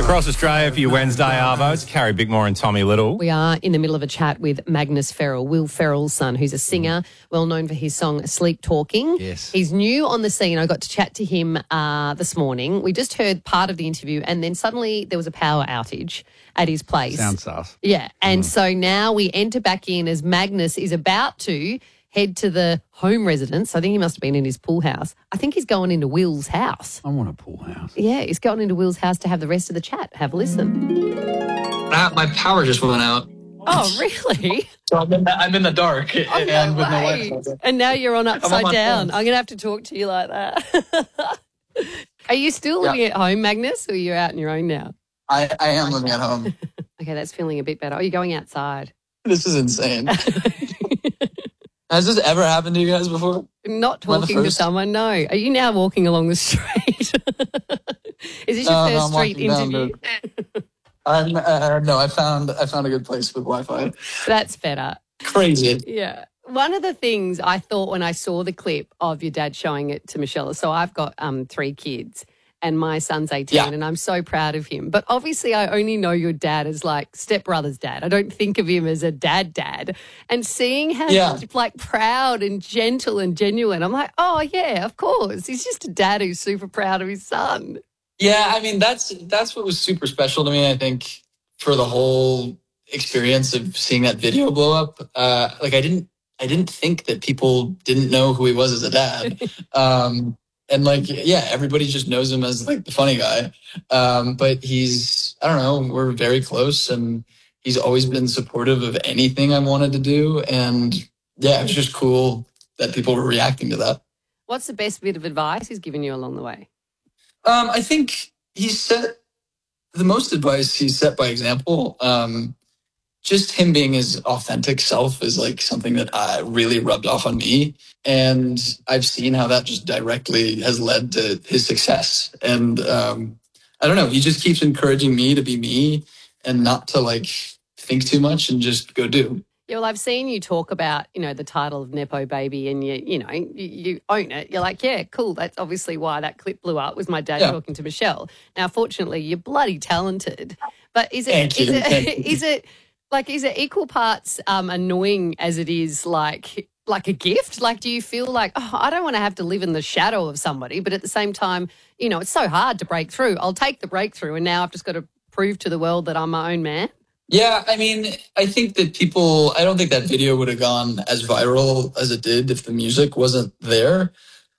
Across Australia for your Wednesday Arvos, Carrie Bickmore and Tommy Little. We are in the middle of a chat with Magnus Ferrell, Will Ferrell's son, who's a singer, well known for his song Sleep Talking. Yes. He's new on the scene. I got to chat to him this morning. We just heard part of the interview and then suddenly there was a power outage at his place. Sounds sus. Yeah. And so now we enter back in as Magnus is about to head to the home residence. I think he must have been in his pool house. I think he's going into Will's house. I want a pool house. Yeah, he's going into Will's house to have the rest of the chat. Have a listen. My power just went out. Oh, really? So I'm in the dark Oh, and no with no way. Wi-Fi. And now you're on upside my down. phone. I'm going to have to talk to you like that. Are you still living at home, Magnus, or are you out on your own now? I am living at home. Okay, that's feeling a bit better. Oh, you're going outside. This is insane. Has this ever happened to you guys before? Not Am I the talking to first? someone, no. Are you now walking along the street? Is this your No, first I'm street walking down interview? I found a good place with Wi-Fi. That's better. Crazy. Yeah. One of the things I thought when I saw the clip of your dad showing it to Michelle, so I've got 3 kids and my son's 18 and I'm so proud of him. But obviously I only know your dad as like stepbrother's dad. I don't think of him as a dad. And seeing how he's like proud and gentle and genuine, I'm like, oh yeah, of course. He's just a dad who's super proud of his son. Yeah, I mean that's what was super special to me. I think for the whole experience of seeing that video blow up, I didn't think that people didn't know who he was as a dad. And everybody just knows him as like the funny guy. But I don't know, we're very close and he's always been supportive of anything I wanted to do. And yeah, it's just cool that people were reacting to that. What's the best bit of advice he's given you along the way? I think the most advice he's set by example. Just him being his authentic self is like something that really rubbed off on me. And I've seen how that just directly has led to his success. And I don't know, he just keeps encouraging me to be me and not to like think too much and just go do. Yeah, well, I've seen you talk about, the title of Nepo Baby and you own it. You're like, yeah, cool. That's obviously why that clip blew up was my dad talking to Michelle. Now, fortunately, you're bloody talented. But is it equal parts annoying as it is like a gift? Like, do you feel like, I don't want to have to live in the shadow of somebody, but at the same time, it's so hard to break through. I'll take the breakthrough and now I've just got to prove to the world that I'm my own man. Yeah, I mean, I think that I don't think that video would have gone as viral as it did if the music wasn't there.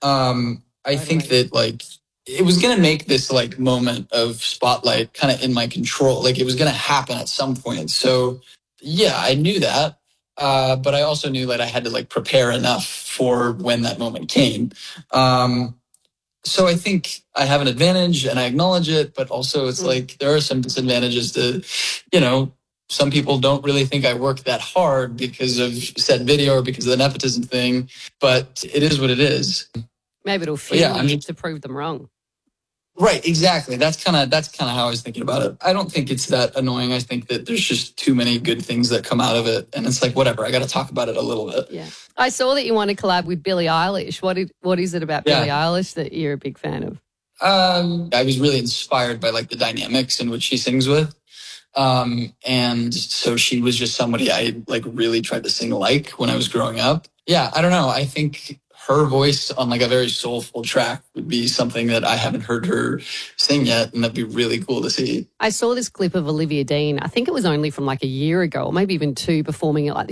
I think that like it was going to make this like moment of spotlight kind of in my control. Like it was going to happen at some point. So yeah, I knew that. But I also knew that I had to like prepare enough for when that moment came. So I think I have an advantage and I acknowledge it, but also it's like there are some disadvantages to, some people don't really think I work that hard because of said video or because of the nepotism thing, but it is what it is. Maybe it'll feel you to prove them wrong. Right, exactly. That's kind of how I was thinking about it. I don't think it's that annoying. I think that there's just too many good things that come out of it, and it's like whatever. I got to talk about it a little bit. Yeah, I saw that you want to collab with Billie Eilish. What is it about Billie Eilish that you're a big fan of? I was really inspired by like the dynamics in which she sings with, and so she was just somebody I like really tried to sing like when I was growing up. Yeah, I don't know. I think her voice on like a very soulful track would be something that I haven't heard her sing yet, and that'd be really cool to see. I saw this clip of Olivia Dean. I think it was only from like a year ago or maybe even 2 performing at like